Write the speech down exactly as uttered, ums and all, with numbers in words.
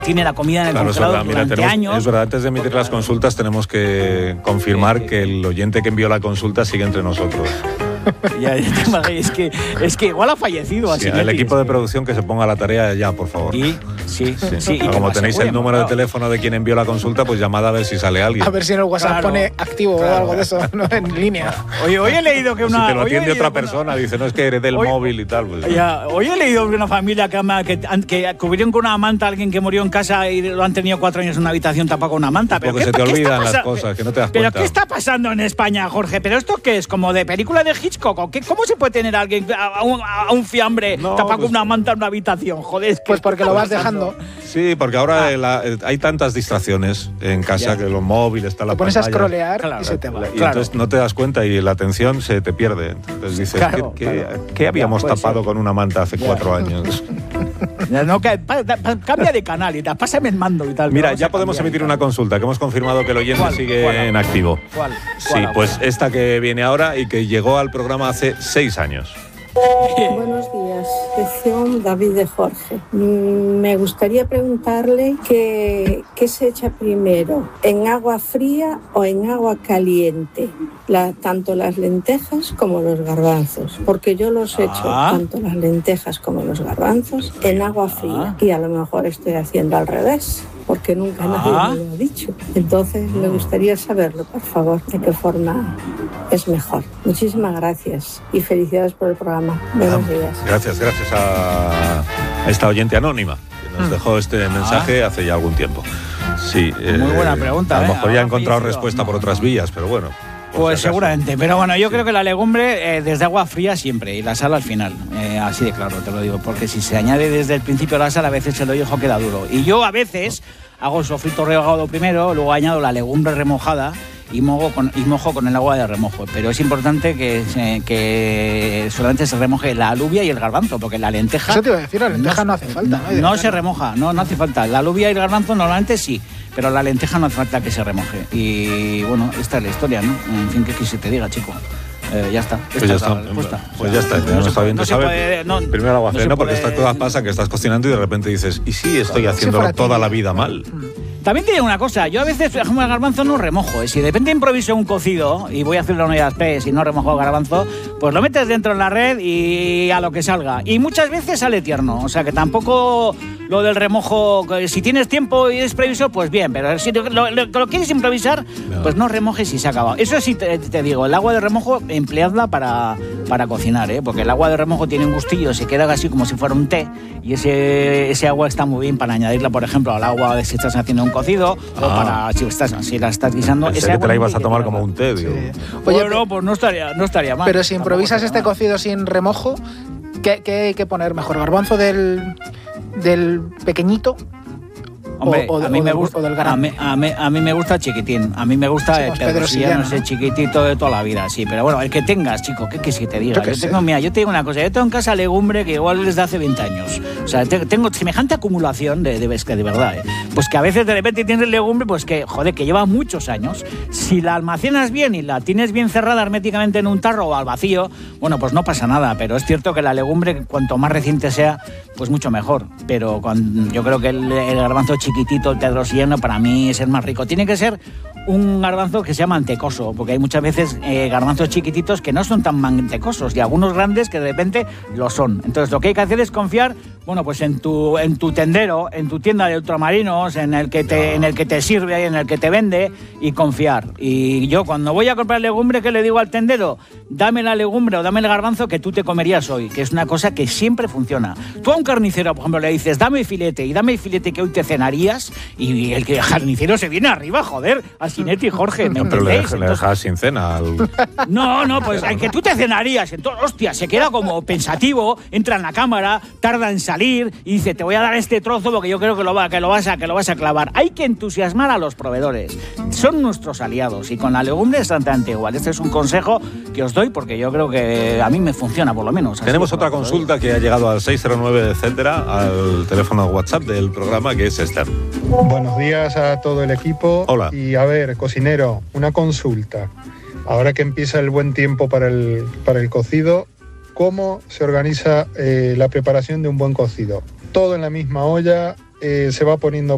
tiene la comida en el claro, congelador es verdad, durante mira, tenemos, años. Es verdad, antes de emitir las consultas tenemos que confirmar que el oyente que envió la consulta sigue entre nosotros. Ya, es, que, es que igual ha fallecido. Sí, así el equipo de que... producción que se ponga a la tarea ya, por favor. Y, sí, sí, sí, y como tenéis el número de teléfono de quien envió la consulta, pues llamad a ver si sale alguien. A ver si en el WhatsApp claro, pone activo claro. o algo de eso, ¿no? En línea. Oye, hoy he leído que una... Si te lo hoy atiende otra una, persona, dice, no, es que heredé el hoy, móvil y tal. Pues, ya, hoy he leído de una familia que, que, que cubrieron con una manta a alguien que murió en casa y lo han tenido cuatro años en una habitación tapado con una manta. Porque se te olvidan las cosas, que no te das ¿Pero cuenta. qué está pasando en España, Jorge? ¿Pero esto qué es? ¿Como de película de Hitchcock? ¿O qué? ¿Cómo se puede tener a alguien, a un, a un fiambre no, tapado pues, con una manta en una habitación? Joder, es que pues porque lo vas dejando. Sí, porque ahora ah. la, hay tantas distracciones en casa, ya. que los móviles, está la te pones pantalla. a scrollear claro, y se te va. Y claro. entonces no te das cuenta y la atención se te pierde. Entonces dices, claro, ¿qué, claro. ¿qué, ¿qué habíamos ya, tapado ser. con una manta hace ya. cuatro años? No, que, pa, pa, cambia de canal y tal, pásame el mando y tal. Mira, ya podemos emitir una consulta, que hemos confirmado que el oyente ¿Cuál? sigue ¿Cuál? en activo. ¿Cuál? Sí, ¿Cuál? pues esta que viene ahora y que llegó al programa hace seis años. Buenos días, sección David de Jorge. Me gustaría preguntarle qué, qué se echa primero, en agua fría o en agua caliente, la, tanto las lentejas como los garbanzos, porque yo los echo, ah. tanto las lentejas como los garbanzos, en agua fría, y a lo mejor estoy haciendo al revés, porque nunca nadie ah. me lo ha dicho. Entonces me gustaría saberlo, por favor, de qué forma es mejor. Muchísimas gracias y felicidades por el programa. Buenos días. Gracias, gracias a esta oyente anónima que nos dejó este mensaje ah. hace ya algún tiempo. Sí, muy eh, buena pregunta. A lo ¿eh? mejor ya ha encontrado respuesta no, por otras no. vías, pero bueno. Pues si seguramente, pero bueno, yo sí. creo que la legumbre eh, desde agua fría siempre y la sal al final, eh, así de claro te lo digo, porque si se añade desde el principio la sal a veces el ollejo queda duro. Y yo a veces hago el sofrito rehogado primero, luego añado la legumbre remojada y mojo con, y mojo con el agua de remojo. Pero es importante que, se, que solamente se remoje la alubia y el garbanzo, porque la lenteja... Eso te iba a decir, la lenteja no, no hace falta. No, no, no se remoja, no, no hace falta. La alubia y el garbanzo normalmente sí, pero la lenteja no hace falta que se remoje. Y bueno, esta es la historia, ¿no? En fin, ¿qué quise te diga, chico? Eh, ya está. Pues ya está. Pues ya está. No, no está bien, no sabe. Puede, no, Primero agua fría, no, porque estas cosas pasan que estás cocinando y de repente dices, ¿y si estoy claro, haciéndolo si toda la vida mal? También te digo una cosa, yo a veces, por ejemplo, el garbanzo no remojo. ¿eh? Si de repente improviso un cocido y voy a hacer la unidad express y no remojo el garbanzo, pues lo metes dentro de la red y a lo que salga. Y muchas veces sale tierno, o sea que tampoco lo del remojo, si tienes tiempo y es previso, pues bien, pero si lo, lo, lo quieres improvisar, no. pues no remojes y se acaba. Eso sí te, te digo, el agua de remojo empleadla para, para cocinar, ¿eh? Porque el agua de remojo tiene un gustillo, se queda así como si fuera un té y ese, ese agua está muy bien para añadirla, por ejemplo, al agua de si estás haciendo un cocido ah. o para si, estás, si la estás guisando. Pensé que te la ibas a tomar como un té, digo. Sí. Oye, bueno, pues no estaría, no estaría mal. Pero si improvisas este mal. cocido sin remojo, ¿qué, qué hay que poner mejor? ¿Garbanzo del, del pequeñito? Hombre, o, o, a mí o me del, gusta, del a, mí, a, mí, a mí me gusta chiquitín, a mí me gusta sí, el pedrosillano, ese chiquitito de toda la vida, sí, pero bueno, el que tengas, chico, ¿qué quieres que te diga? Yo, yo tengo, mira, yo te digo una cosa, yo tengo en casa legumbre que igual desde hace veinte años, o sea, te, tengo semejante acumulación de, de, de, de verdad, ¿eh? Pues que a veces de repente tienes legumbre, pues que, joder, que lleva muchos años, si la almacenas bien y la tienes bien cerrada herméticamente en un tarro o al vacío, bueno, pues no pasa nada, pero es cierto que la legumbre, cuanto más reciente sea, pues mucho mejor, pero cuando, yo creo que el, el garbanzo chiquitito, el pedrosillano, para mí es el más rico. Tiene que ser un garbanzo que sea mantecoso, porque hay muchas veces eh, garbanzos chiquititos que no son tan mantecosos y algunos grandes que de repente lo son. Entonces lo que hay que hacer es confiar, bueno, pues en tu en tu tendero, en tu tienda de ultramarinos, en el que te en el que te sirve y en el que te vende y confiar. Y yo cuando voy a comprar legumbre, ¿qué le digo al tendero? Dame la legumbre o dame el garbanzo que tú te comerías hoy, que es una cosa que siempre funciona. Tú a un carnicero, por ejemplo, le dices, dame el filete y dame el filete que hoy te cenarías y el que el carnicero se viene arriba, joder, a Sinetti y Jorge, ¿me no, pero le, entendéis? le dejas sin cena. Al... No, no, pues el que tú te cenarías, entonces, hostia, se queda como pensativo, entra en la cámara, tarda en salir y dice, te voy a dar este trozo porque yo creo que lo, va, que lo, vas, a, que lo vas a clavar. Hay que entusiasmar a los proveedores, son nuestros aliados y con la legumbre es exactamente igual. Este es un consejo que os doy porque yo creo que a mí me funciona por lo menos. Tenemos otra consulta que ha llegado al seis cero nueve, etcétera, al teléfono de WhatsApp del programa, que es Esther. Buenos días a todo el equipo. Hola. Y a ver, cocinero, una consulta. Ahora que empieza el buen tiempo para el, para el cocido, ¿cómo se organiza eh, la preparación de un buen cocido? Todo en la misma olla, eh, se va poniendo